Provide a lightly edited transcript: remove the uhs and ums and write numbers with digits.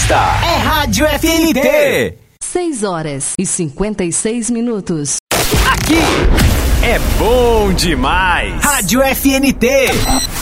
gosta é Rádio FNT. 6h56. Aqui é bom demais. Rádio FNT.